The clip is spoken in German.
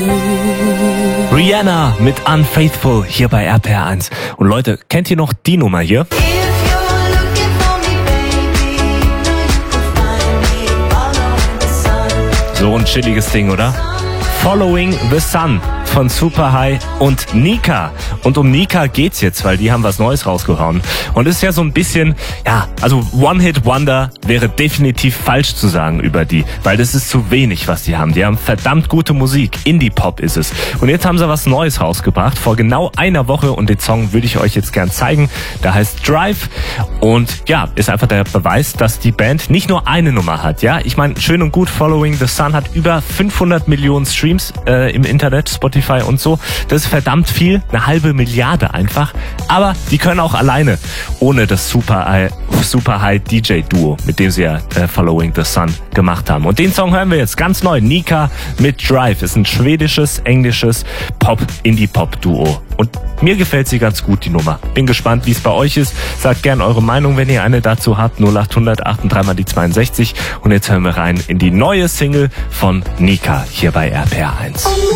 Rihanna mit Unfaithful hier bei RPR 1. Und Leute, kennt ihr noch die Nummer hier? So ein chilliges Ding, oder? Following the Sun von Superhigh und Nika. Und um Nika geht's jetzt, weil die haben was Neues rausgehauen. Und es ist ja so ein bisschen, also One-Hit-Wonder wäre definitiv falsch zu sagen über die, weil das ist zu wenig, was die haben. Die haben verdammt gute Musik. Indie-Pop ist es. Und jetzt haben sie was Neues rausgebracht, vor genau einer Woche. Und den Song würde ich euch jetzt gern zeigen. Der heißt Drive. Und ja, ist einfach der Beweis, dass die Band nicht nur eine Nummer hat. Ja, ich meine, schön und gut, Following the Sun hat über 500 Millionen Streams im Internet, Spotify und so. Das ist verdammt viel, eine halbe Milliarde einfach. Aber die können auch alleine, ohne das Superhigh DJ-Duo, mit dem sie ja Following the Sun gemacht haben. Und den Song hören wir jetzt ganz neu. Nika mit Drive ist ein schwedisches, englisches Indie-Pop-Duo. Und mir gefällt sie ganz gut, die Nummer. Bin gespannt, wie es bei euch ist. Sagt gern eure Meinung, wenn ihr eine dazu habt. 0800 83 die 62. Und jetzt hören wir rein in die neue Single von Nika hier bei RPR 1.